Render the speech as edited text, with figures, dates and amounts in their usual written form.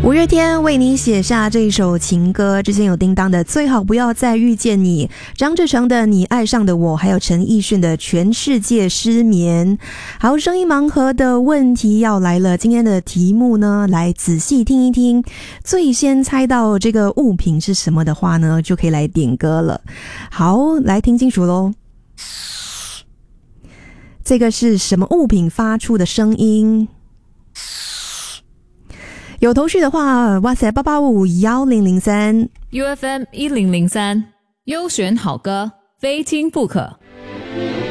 五月天为你写下这一首情歌，之前有叮当的最好不要再遇见你，张志成的你爱上的我，还有陈奕迅的全世界失眠。好，声音盲盒的问题要来了，今天的题目呢，来仔细听一听，最先猜到这个物品是什么的话呢，就可以来点歌了。好，来听清楚咯，这个是什么物品发出的声音？有头绪的话 WhatsApp 8851003 UFM 1003优选好歌，非听不可。